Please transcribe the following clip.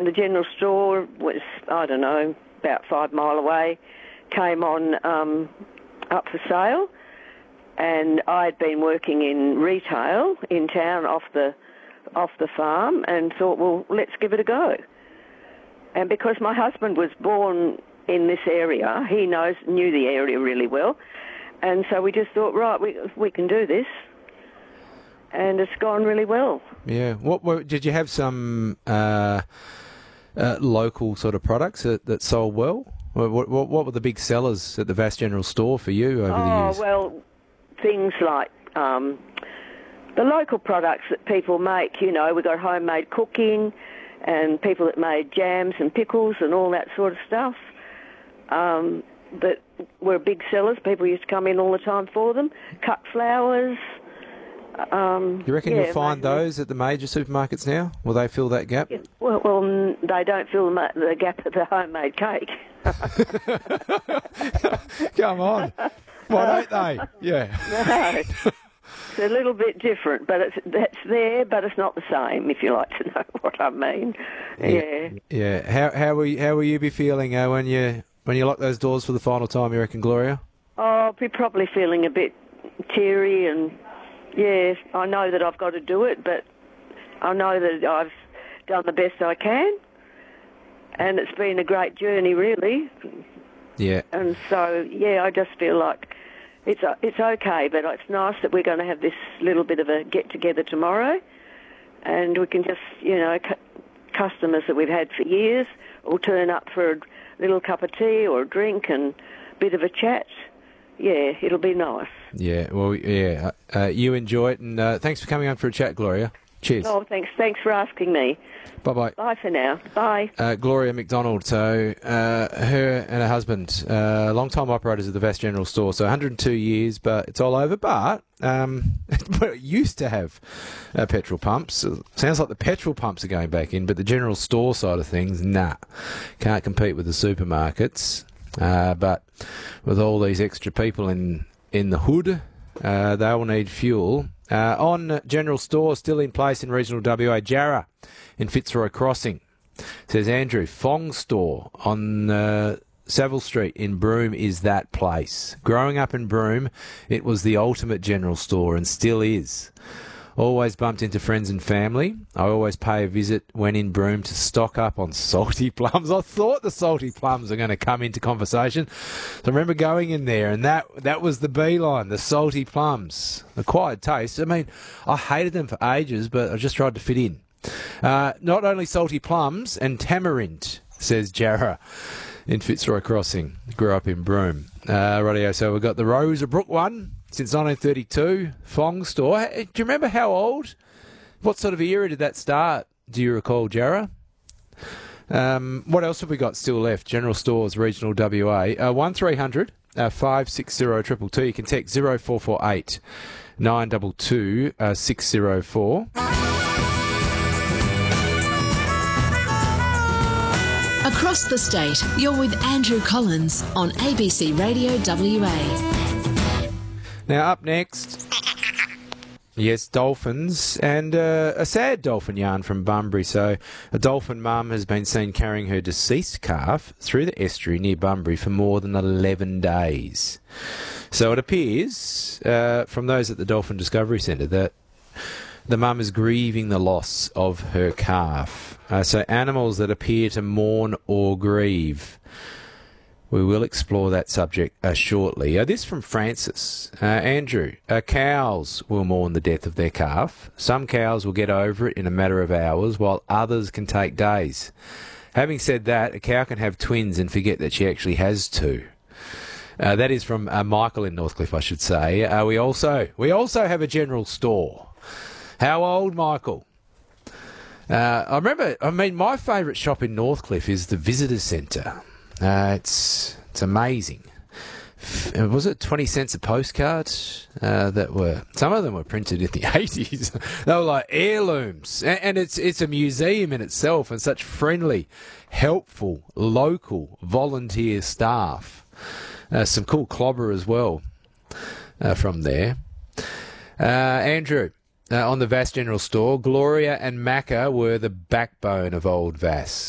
the general store was, I don't know, about 5 mile away, came on up for sale, and I'd been working in retail in town off the farm, and thought, well, let's give it a go. And because my husband was born in this area, he knew the area really well, and so we just thought, right, we can do this, and it's gone really well. Yeah. What did you have some local sort of products that sold well? What were the big sellers at the Vass General Store for you over the years? Oh, well, things like the local products that people make. You know, we got homemade cooking, and people that made jams and pickles and all that sort of stuff. That were big sellers. People used to come in all the time for them. Cut flowers. You reckon you'll find those at the major supermarkets now? Will they fill that gap? Yeah, well, they don't fill the gap of the homemade cake. Come on. Why don't they? Yeah. No. It's a little bit different, but that's there, but it's not the same, if you like to know what I mean. Yeah. Yeah. How will you be feeling when you lock those doors for the final time, you reckon, Gloria? Oh, I'll be probably feeling a bit teary, and yeah, I know that I've got to do it, but I know that I've done the best I can, and it's been a great journey, really. Yeah. And so, yeah, I just feel like it's okay, but it's nice that we're going to have this little bit of a get-together tomorrow, and we can just, you know, customers that we've had for years will turn up for a little cup of tea or a drink and a bit of a chat. Yeah, it'll be nice. Yeah, well, yeah, you enjoy it, and thanks for coming on for a chat, Gloria. Cheers. Oh, thanks for asking me. Bye-bye. Bye for now. Bye. Gloria McDonald, so her and her husband, long-time operators of the Vass General Store, so 102 years, but it's all over. But it used to have petrol pumps. Sounds like the petrol pumps are going back in, but the general store side of things, nah. Can't compete with the supermarkets. But with all these extra people in the hood, they all need fuel. On General Store, still in place in regional WA, Jarrah in Fitzroy Crossing. Says Andrew, Fong Store on Savile Street in Broome is that place. Growing up in Broome, it was the ultimate general store and still is. Always bumped into friends and family. I always pay a visit when in Broome to stock up on salty plums. I thought the salty plums were going to come into conversation. So I remember going in there, and that was the beeline, the salty plums. Acquired taste. I mean, I hated them for ages, but I just tried to fit in. Not only salty plums and tamarind, says Jarrah in Fitzroy Crossing. Grew up in Broome. Radio, so we've got the Rosa Brook one. Since 1932, Fong Store. Do you remember how old? What sort of era did that start? Do you recall, Jarrah? What else have we got still left? General Stores, Regional WA. 1300 560 222. You can text 0448 922 604. Across the state, you're with Andrew Collins on ABC Radio WA. Now, up next, yes, dolphins, and a sad dolphin yarn from Bunbury. So, a dolphin mum has been seen carrying her deceased calf through the estuary near Bunbury for more than 11 days. So, it appears from those at the Dolphin Discovery Centre that the mum is grieving the loss of her calf. So, animals that appear to mourn or grieve. We will explore that subject shortly. This from Francis. Andrew, cows will mourn the death of their calf. Some cows will get over it in a matter of hours, while others can take days. Having said that, a cow can have twins and forget that she actually has two. That is from Michael in Northcliffe, I should say. We also have a general store. How old, Michael? My favourite shop in Northcliffe is the Visitor Centre. It's amazing. Was it 20 cents a postcard? Some of them were printed in the 80s. They were like heirlooms, and it's a museum in itself, and such friendly, helpful, local volunteer staff. Some cool clobber as well from there. Andrew, on the Vass General Store, Gloria and Macca were the backbone of old Vass.